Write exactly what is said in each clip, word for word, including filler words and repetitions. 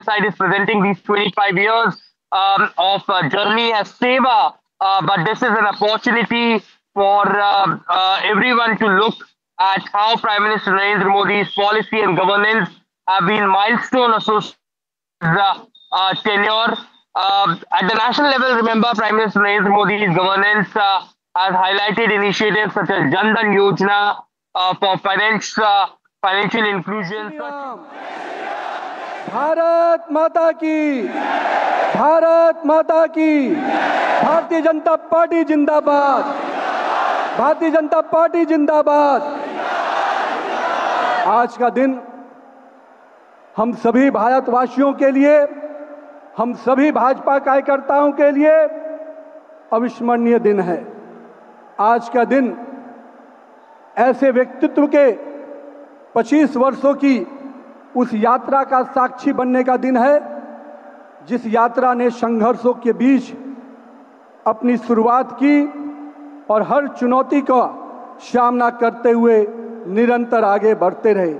side is presenting these twenty-five years um, of uh, journey as Seva, uh, but this is an opportunity for uh, uh, everyone to look at how Prime Minister Narendra Modi's policy and governance have been milestone associated with uh, uh, tenure. Uh, at the national level, remember, Prime Minister Narendra Modi's governance uh, has highlighted initiatives such as Jan Dhan Yojana uh, for finance, uh, financial inclusion. Bharat माता की, भारत माता की, Bharatiya Janata party जिंदाबाद, Bharatiya Janata party जिंदाबाद। आज का दिन हम सभी भारतवासियों के लिए, हम सभी भाजपा कार्यकर्ताओं के लिए अविस्मरणीय दिन है। आज का दिन ऐसे व्यक्तित्व के पच्चीस वर्षों की उस यात्रा का साक्षी बनने का दिन है जिस यात्रा ने संघर्षों के बीच अपनी शुरुआत की और हर चुनौती का सामना करते हुए निरंतर आगे बढ़ते रहे,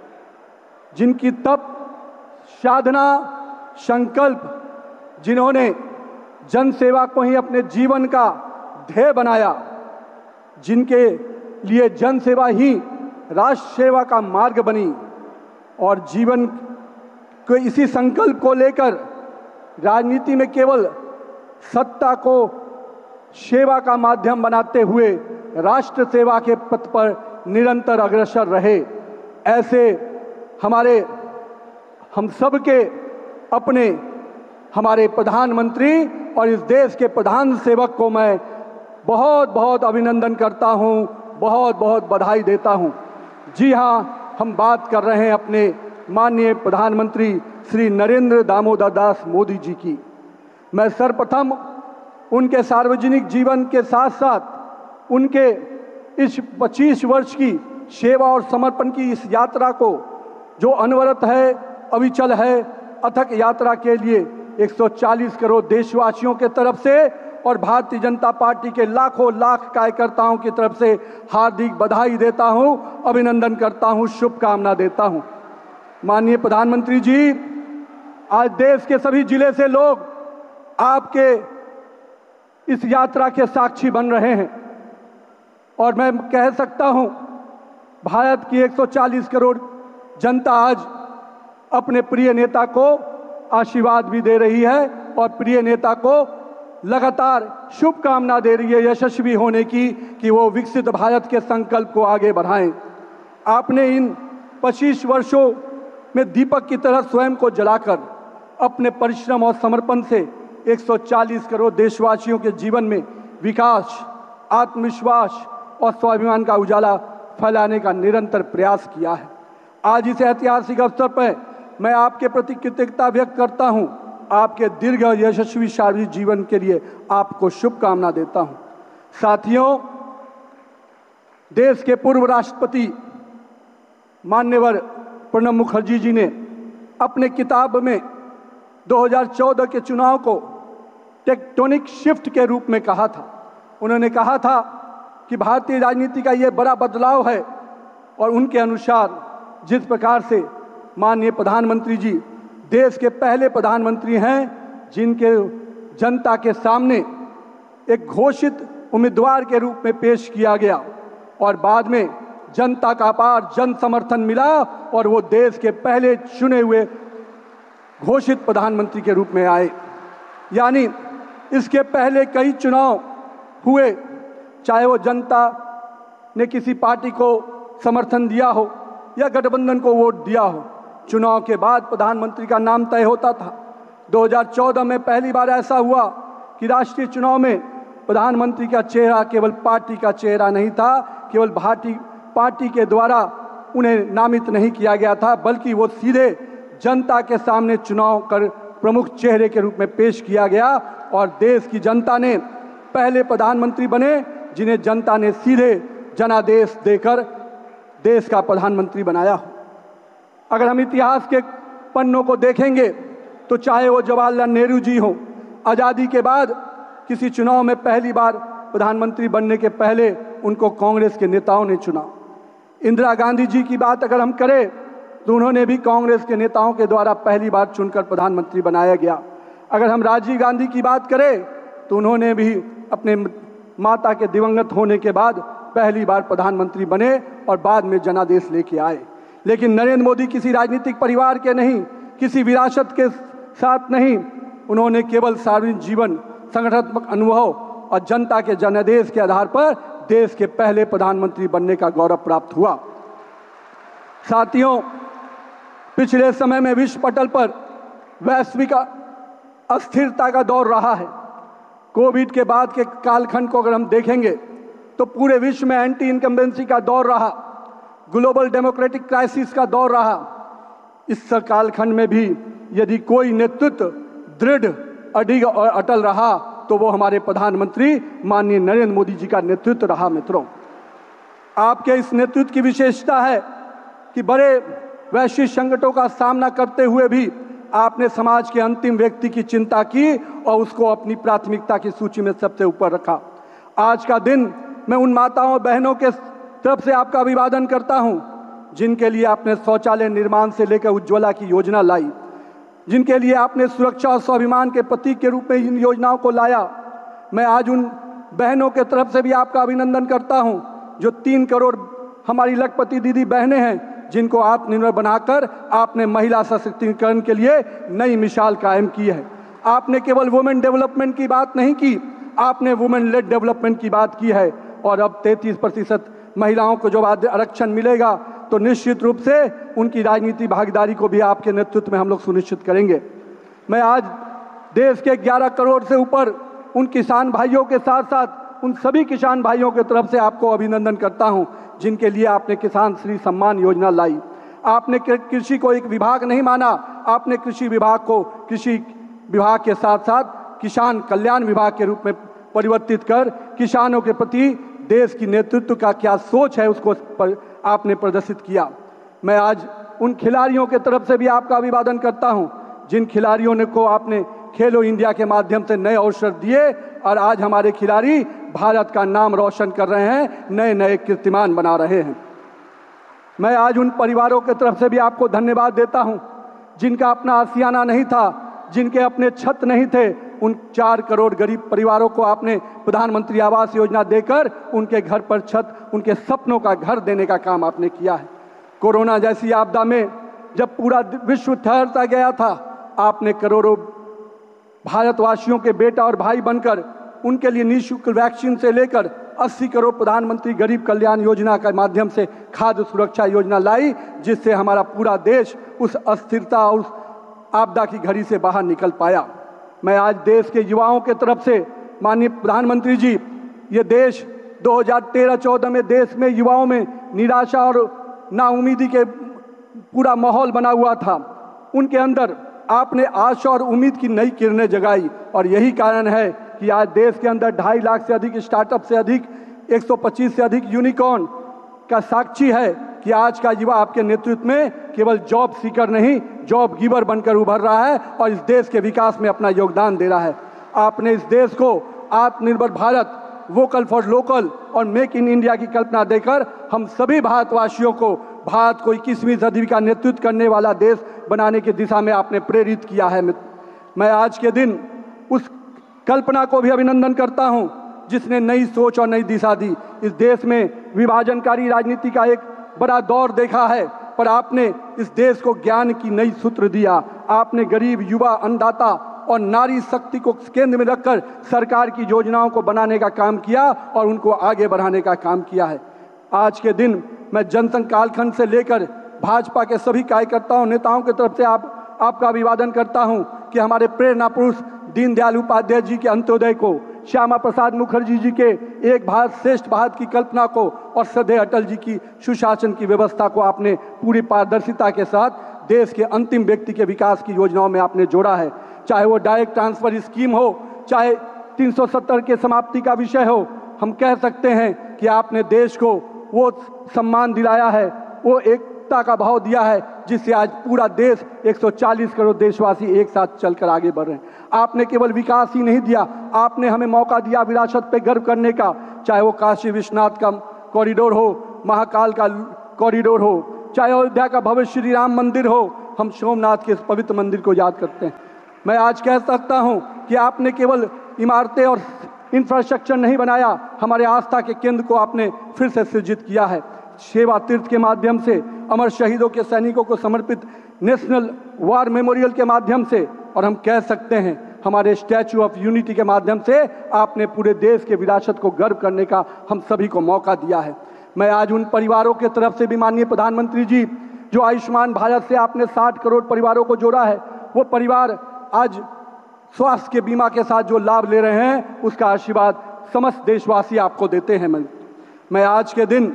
जिनकी तप, साधना, संकल्प, जिन्होंने जन सेवा को ही अपने जीवन का ध्येय बनाया, जिनके लिए जन सेवा ही राष्ट्र सेवा का मार्ग बनी और जीवन के इसी संकल्प को लेकर राजनीति में केवल सत्ता को सेवा का माध्यम बनाते हुए राष्ट्र सेवा के पथ पर निरंतर अग्रसर रहे, ऐसे हमारे हम सब के अपने हमारे प्रधानमंत्री और इस देश के प्रधान सेवक को मैं बहुत बहुत अभिनंदन करता हूं, बहुत बहुत बधाई देता हूं। जी हाँ, हम बात कर रहे हैं अपने माननीय प्रधानमंत्री श्री नरेंद्र दामोदर दास मोदी जी की। मैं सर्वप्रथम उनके सार्वजनिक जीवन के साथ साथ उनके इस पच्चीस वर्ष की सेवा और समर्पण की इस यात्रा को, जो अनवरत है, अविचल है, अथक यात्रा के लिए एक सौ चालीस करोड़ देशवासियों के तरफ से और भारतीय जनता पार्टी के लाखों लाख कार्यकर्ताओं की तरफ से हार्दिक बधाई देता हूं, अभिनंदन करता हूं, शुभकामना देता हूं। माननीय प्रधानमंत्री जी, आज देश के सभी जिले से लोग आपके इस यात्रा के साक्षी बन रहे हैं और मैं कह सकता हूं भारत की एक सौ चालीस करोड़ जनता आज अपने प्रिय नेता को आशीर्वाद भी दे रही है और प्रिय नेता को लगातार शुभकामना दे रही है यशस्वी होने की कि वो विकसित भारत के संकल्प को आगे बढ़ाएं। आपने इन पच्चीस वर्षों में दीपक की तरह स्वयं को जलाकर अपने परिश्रम और समर्पण से एक सौ चालीस करोड़ देशवासियों के जीवन में विकास, आत्मविश्वास और स्वाभिमान का उजाला फैलाने का निरंतर प्रयास किया है। आज इस ऐतिहासिक अवसर पर मैं आपके प्रति कृतज्ञता व्यक्त करता हूं, आपके दीर्घ यशस्वी सार्वजनिक जीवन के लिए आपको शुभकामना देता हूं। साथियों, देश के पूर्व राष्ट्रपति मान्यवर प्रणब मुखर्जी जी ने अपने किताब में दो हज़ार चौदह के चुनाव को टेक्टोनिक शिफ्ट के रूप में कहा था। उन्होंने कहा था कि भारतीय राजनीति का ये बड़ा बदलाव है और उनके अनुसार जिस प्रकार से माननीय प्रधानमंत्री जी देश के पहले प्रधानमंत्री हैं जिनके जनता के सामने एक घोषित उम्मीदवार के रूप में पेश किया गया और बाद में जनता का अपार जन समर्थन मिला और वो देश के पहले चुने हुए घोषित प्रधानमंत्री के रूप में आए। यानी इसके पहले कई चुनाव हुए, चाहे वो जनता ने किसी पार्टी को समर्थन दिया हो या गठबंधन को वोट दिया हो, चुनाव के बाद प्रधानमंत्री का नाम तय होता था। दो हज़ार चौदह में पहली बार ऐसा हुआ कि राष्ट्रीय चुनाव में प्रधानमंत्री का चेहरा केवल पार्टी का चेहरा नहीं था, केवल भारतीय पार्टी के द्वारा उन्हें नामित नहीं किया गया था, बल्कि वो सीधे जनता के सामने चुनाव कर प्रमुख चेहरे के रूप में पेश किया गया और देश की जनता ने पहले प्रधानमंत्री बने जिन्हें जनता ने सीधे जनादेश देकर देश का प्रधानमंत्री बनाया हो। अगर हम इतिहास के पन्नों को देखेंगे तो चाहे वो जवाहरलाल नेहरू जी हों, आज़ादी के बाद किसी चुनाव में पहली बार प्रधानमंत्री बनने के पहले उनको कांग्रेस के नेताओं ने चुना। इंदिरा गांधी जी की बात अगर हम करें तो उन्होंने भी कांग्रेस के नेताओं के द्वारा पहली बार चुनकर प्रधानमंत्री बनाया गया। अगर हम राजीव गांधी की बात करें तो उन्होंने भी अपने माता के दिवंगत होने के बाद पहली बार प्रधानमंत्री बने और बाद में जनादेश लेके आए। लेकिन नरेंद्र मोदी किसी राजनीतिक परिवार के नहीं, किसी विरासत के साथ नहीं, उन्होंने केवल सार्वजनिक जीवन, संगठनात्मक अनुभव और जनता के जनादेश के आधार पर देश के पहले प्रधानमंत्री बनने का गौरव प्राप्त हुआ। साथियों, पिछले समय में विश्व पटल पर वैश्विक अस्थिरता का दौर रहा है। कोविड के बाद के कालखंड को अगर हम देखेंगे तो पूरे विश्व में एंटी इनकम्बेंसी का दौर रहा, ग्लोबल डेमोक्रेटिक क्राइसिस का दौर रहा। इस कालखंड में भी यदि कोई नेतृत्व दृढ़, अडिग और अटल रहा तो वो हमारे प्रधानमंत्री माननीय नरेंद्र मोदी जी का नेतृत्व रहा। मित्रों, आपके इस नेतृत्व की विशेषता है कि बड़े वैश्विक संकटों का सामना करते हुए भी आपने समाज के अंतिम व्यक्ति की चिंता की और उसको अपनी प्राथमिकता की सूची में सबसे ऊपर रखा। आज का दिन मैं उन माताओं और बहनों के तरफ से आपका अभिवादन करता हूं जिनके लिए आपने शौचालय निर्माण से लेकर उज्ज्वला की योजना लाई, जिनके लिए आपने सुरक्षा और स्वाभिमान के प्रतीक के रूप में इन योजनाओं को लाया। मैं आज उन बहनों के तरफ से भी आपका अभिनंदन करता हूं जो तीन करोड़ हमारी लखपति दीदी बहनें हैं जिनको आत्मनिर्भर बनाकर आपने महिला सशक्तिकरण के लिए नई मिसाल कायम की है। आपने केवल वुमेन डेवलपमेंट की बात नहीं की, आपने वुमेन लेड डेवलपमेंट की बात की है। और अब तैंतीस प्रतिशत महिलाओं को जब आरक्षण मिलेगा तो निश्चित रूप से उनकी राजनीति भागीदारी को भी आपके नेतृत्व में हम लोग सुनिश्चित करेंगे। मैं आज देश के ग्यारह करोड़ से ऊपर उन किसान भाइयों के साथ साथ उन सभी किसान भाइयों की तरफ से आपको अभिनंदन करता हूं जिनके लिए आपने किसान श्री सम्मान योजना लाई। आपने कृषि को एक विभाग नहीं माना, आपने कृषि विभाग को कृषि विभाग के साथ साथ किसान कल्याण विभाग के रूप में परिवर्तित कर किसानों के प्रति देश की नेतृत्व का क्या सोच है उसको पर आपने प्रदर्शित किया। मैं आज उन खिलाड़ियों के तरफ से भी आपका अभिवादन करता हूं जिन खिलाड़ियों ने को आपने खेलो इंडिया के माध्यम से नए अवसर दिए और आज हमारे खिलाड़ी भारत का नाम रोशन कर रहे हैं, नए नए कीर्तिमान बना रहे हैं। मैं आज उन परिवारों की तरफ से भी आपको धन्यवाद देता हूं जिनका अपना आशियाना नहीं था, जिनके अपने छत नहीं थे। उन चार करोड़ गरीब परिवारों को आपने प्रधानमंत्री आवास योजना देकर उनके घर पर छत, उनके सपनों का घर देने का काम आपने किया है। कोरोना जैसी आपदा में जब पूरा विश्व ठहरता गया था, आपने करोड़ों भारतवासियों के बेटा और भाई बनकर उनके लिए निःशुल्क वैक्सीन से लेकर अस्सी करोड़ प्रधानमंत्री गरीब कल्याण योजना के माध्यम से खाद्य सुरक्षा योजना लाई, जिससे हमारा पूरा देश उस अस्थिरता और उस आपदा की घड़ी से बाहर निकल पाया। मैं आज देश के युवाओं के तरफ से माननीय प्रधानमंत्री जी, ये देश दो हज़ार तेरह चौदह में देश में युवाओं में निराशा और नाउमीदी के पूरा माहौल बना हुआ था, उनके अंदर आपने आशा और उम्मीद की नई किरणें जगाई और यही कारण है कि आज देश के अंदर ढाई लाख से अधिक स्टार्टअप से अधिक एक सौ पच्चीस से अधिक यूनिकॉर्न का साक्षी है कि आज का युवा आपके नेतृत्व में केवल जॉब सीकर नहीं, जॉब गिवर बनकर उभर रहा है और इस देश के विकास में अपना योगदान दे रहा है। आपने इस देश को आत्मनिर्भर भारत, वोकल फॉर लोकल और मेक इन इंडिया की कल्पना देकर हम सभी भारतवासियों को भारत को इक्कीसवीं सदी का नेतृत्व करने वाला देश बनाने की दिशा में आपने प्रेरित किया है। मैं आज के दिन उस कल्पना को भी अभिनंदन करता हूं जिसने नई सोच और नई दिशा दी। इस देश में विभाजनकारी राजनीति का एक बड़ा दौर देखा है, पर आपने इस देश को ज्ञान की नई सूत्र दिया। आपने गरीब, युवा, अन्नदाता और नारी शक्ति को केंद्र में रखकर सरकार की योजनाओं को बनाने का काम किया और उनको आगे बढ़ाने का काम किया है। आज के दिन मैं जनसंघ कालखंड से लेकर भाजपा के सभी कार्यकर्ताओं, नेताओं की तरफ से आप आपका अभिवादन करता हूं कि हमारे प्रेरणा पुरुष दीनदयाल उपाध्याय जी के अंत्योदय को, श्यामा प्रसाद मुखर्जी जी के एक भारत श्रेष्ठ भारत की कल्पना को और श्रद्धेय अटल जी की सुशासन की व्यवस्था को आपने पूरी पारदर्शिता के साथ देश के अंतिम व्यक्ति के विकास की योजनाओं में आपने जोड़ा है। चाहे वो डायरेक्ट ट्रांसफर स्कीम हो, चाहे तीन सौ सत्तर के समाप्ति का विषय हो, हम कह सकते हैं कि आपने देश को वो सम्मान दिलाया है, वो एकता का भाव दिया है जिससे आज पूरा देश एक सौ चालीस करोड़ देशवासी एक साथ चलकर आगे बढ़ रहे हैं। आपने केवल विकास ही नहीं दिया, आपने हमें मौका दिया विरासत पे गर्व करने का, चाहे वो काशी विश्वनाथ का कॉरिडोर हो, महाकाल का कॉरिडोर हो, चाहे अयोध्या का भव्य श्री राम मंदिर हो, हम सोमनाथ के इस पवित्र मंदिर को याद करते हैं। मैं आज कह सकता हूं कि आपने केवल इमारतें और इंफ्रास्ट्रक्चर नहीं बनाया, हमारे आस्था के केंद्र को आपने फिर से सृजित किया है। सेवा तीर्थ के माध्यम से, अमर शहीदों के सैनिकों को समर्पित नेशनल वार मेमोरियल के माध्यम से, और हम कह सकते हैं हमारे स्टैचू ऑफ यूनिटी के माध्यम से आपने पूरे देश के विरासत को गर्व करने का हम सभी को मौका दिया है। मैं आज उन परिवारों के तरफ से भी, माननीय प्रधानमंत्री जी, जो आयुष्मान भारत से आपने साठ करोड़ परिवारों को जोड़ा है, वो परिवार आज स्वास्थ्य के बीमा के साथ जो लाभ ले रहे हैं, उसका आशीर्वाद समस्त देशवासी आपको देते हैं। मैं मैं आज के दिन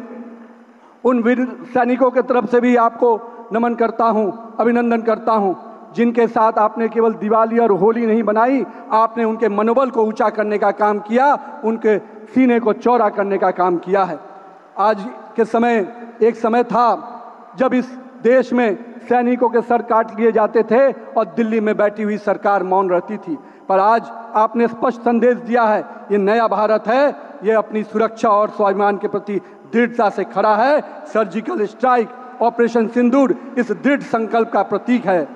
उन वीर सैनिकों के तरफ से भी आपको नमन करता हूं, अभिनंदन करता हूं, जिनके साथ आपने केवल दिवाली और होली नहीं बनाई, आपने उनके मनोबल को ऊंचा करने का काम किया, उनके सीने को चौड़ा करने का काम किया है। आज के समय एक समय था जब इस देश में सैनिकों के सर काट लिए जाते थे और दिल्ली में बैठी हुई सरकार मौन रहती थी, पर आज आपने स्पष्ट संदेश दिया है, ये नया भारत है, ये अपनी सुरक्षा और स्वाभिमान के प्रति दृढ़ता से खड़ा है। सर्जिकल स्ट्राइक, ऑपरेशन सिंदूर इस दृढ़ संकल्प का प्रतीक है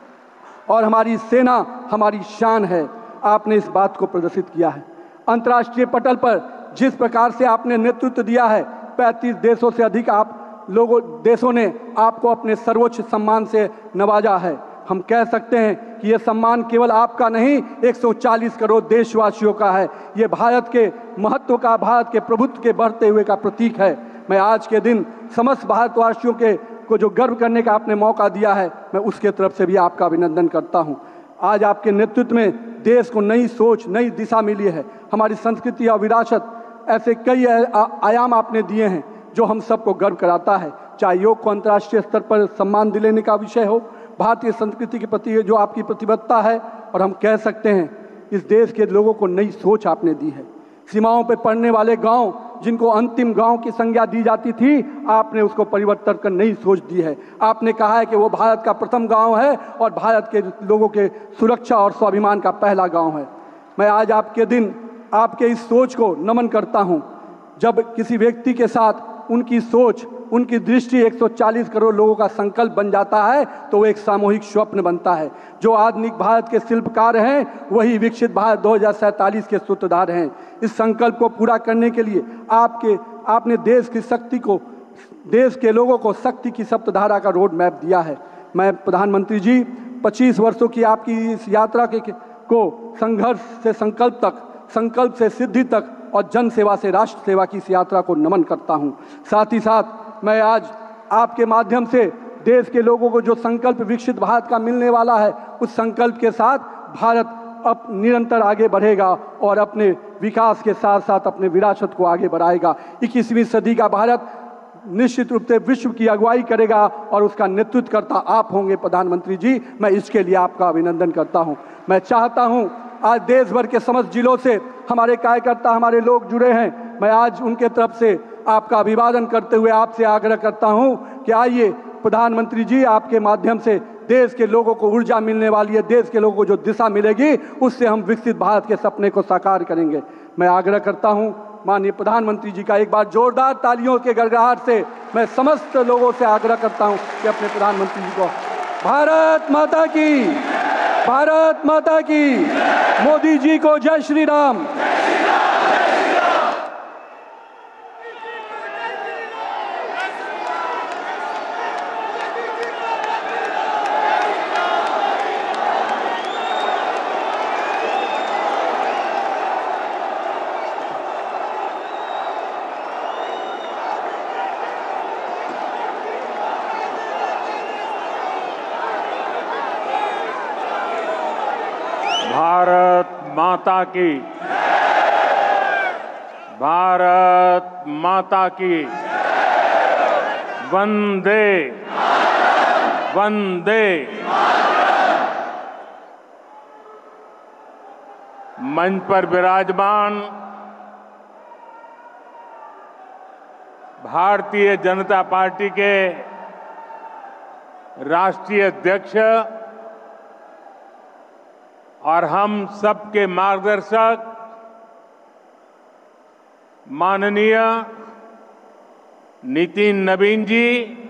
और हमारी सेना हमारी शान है। आपने इस बात को प्रदर्शित किया है। अंतर्राष्ट्रीय पटल पर जिस प्रकार से आपने नेतृत्व दिया है, पैंतीस देशों से अधिक आप लोगों देशों ने आपको अपने सर्वोच्च सम्मान से नवाजा है। हम कह सकते हैं कि यह सम्मान केवल आपका नहीं, एक सौ चालीस करोड़ देशवासियों का है। ये भारत के महत्व का, भारत के प्रभुत्व के बढ़ते हुए का प्रतीक है। मैं आज के दिन समस्त भारतवासियों के को जो गर्व करने का आपने मौका दिया है, मैं उसके तरफ से भी आपका अभिनंदन करता हूं। आज आपके नेतृत्व में देश को नई सोच, नई दिशा मिली है। हमारी संस्कृति और विरासत, ऐसे कई आयाम आपने दिए हैं जो हम सबको गर्व कराता है। चाहे योग को अंतर्राष्ट्रीय स्तर पर सम्मान दिलाने का विषय हो, भारतीय संस्कृति के प्रति जो आपकी प्रतिबद्धता है, और हम कह सकते हैं इस देश के लोगों को नई सोच आपने दी है। सीमाओं पर पड़ने वाले गांव, जिनको अंतिम गांव की संज्ञा दी जाती थी, आपने उसको परिवर्तन कर नई सोच दी है। आपने कहा है कि वो भारत का प्रथम गांव है और भारत के लोगों के सुरक्षा और स्वाभिमान का पहला गांव है। मैं आज आपके दिन आपके इस सोच को नमन करता हूं। जब किसी व्यक्ति के साथ उनकी सोच, उनकी दृष्टि एक सौ चालीस करोड़ लोगों का संकल्प बन जाता है, तो वो एक सामूहिक स्वप्न बनता है। जो आधुनिक भारत के शिल्पकार हैं, वही विकसित भारत दो हज़ार सैंतालीस के सूत्रधार हैं। इस संकल्प को पूरा करने के लिए आपके आपने देश की शक्ति को, देश के लोगों को शक्ति की सप्तधारा का रोड मैप दिया है। मैं प्रधानमंत्री जी, पच्चीस वर्षों की आपकी इस यात्रा के को संघर्ष से संकल्प तक, संकल्प से सिद्धि तक और जन सेवा से राष्ट्र सेवा की इस यात्रा को नमन करता हूं। साथ ही साथ मैं आज आपके माध्यम से देश के लोगों को जो संकल्प विकसित भारत का मिलने वाला है, उस संकल्प के साथ भारत अब निरंतर आगे बढ़ेगा और अपने विकास के साथ साथ अपने विरासत को आगे बढ़ाएगा। इक्कीसवीं सदी का भारत निश्चित रूप से विश्व की अगुवाई करेगा और उसका नेतृत्व करता आप होंगे प्रधानमंत्री जी। मैं इसके लिए आपका अभिनंदन करता हूं। मैं चाहता हूं, आज देश भर के समस्त जिलों से हमारे कार्यकर्ता, हमारे लोग जुड़े हैं। मैं आज उनके तरफ से आपका अभिवादन करते हुए आपसे आग्रह करता हूं कि आइए प्रधानमंत्री जी, आपके माध्यम से देश के लोगों को ऊर्जा मिलने वाली है, देश के लोगों को जो दिशा मिलेगी, उससे हम विकसित भारत के सपने को साकार करेंगे। मैं आग्रह करता हूं माननीय प्रधानमंत्री जी का, एक बार जोरदार तालियों के गड़गड़ाहट से मैं समस्त लोगों से आग्रह करता हूं कि अपने प्रधानमंत्री जी को भारत माता की, भारत माता की, मोदी जी को जय श्री राम। भारत माता की, भारत माता की, वंदे वंदे। मंच पर विराजमान भारतीय जनता पार्टी के राष्ट्रीय अध्यक्ष और हम सबके मार्गदर्शक माननीय नितिन नवीन जी,